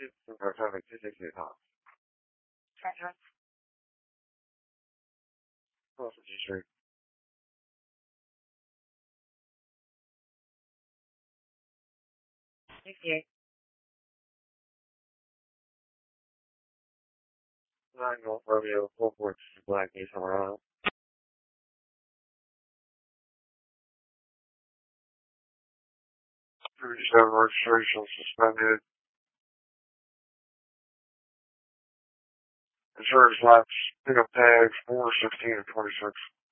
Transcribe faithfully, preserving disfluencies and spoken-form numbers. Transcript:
自个站在这些铁塔， 看看， 二十几岁， 谢谢。 nine North Romeo, four four two Black East Colorado. thirty-seven registration suspended. Insurance lapse, pickup tags four, sixteen, and twenty-six.